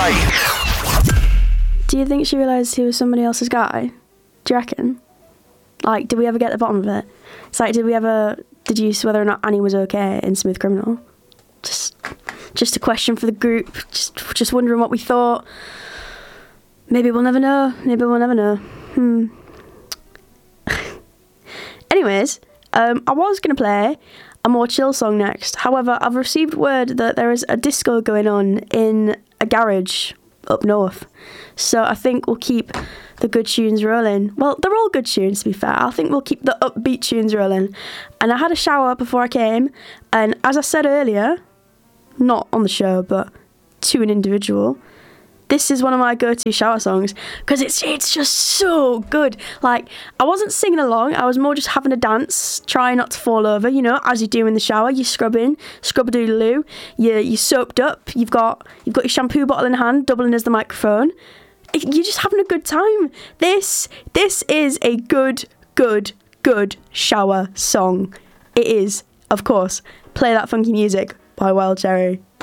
Do you think she realised he was somebody else's guy? Do you reckon? Like, did we ever get to the bottom of it? It's like, did you see whether or not Annie was okay in Smooth Criminal? Just a question for the group. Just wondering what we thought. Maybe we'll never know. Anyways, I was going to play a more chill song next. However, I've received word that there is a disco going on in a garage up north. So I think we'll keep the good tunes rolling. Well, they're all good tunes, to be fair. I think we'll keep the upbeat tunes rolling. And I had a shower before I came. And as I said earlier, not on the show, but to an individual, this is one of my go-to shower songs because it's just so good. Like, I wasn't singing along, I was more just having a dance, trying not to fall over, you know, as you do in the shower. You're scrubbing, scrub-a-doodle-loo, you're soaped up, you've got your shampoo bottle in hand, doubling as the microphone. You're just having a good time. This is a good shower song. It is, of course. Play That Funky Music by Wild Cherry.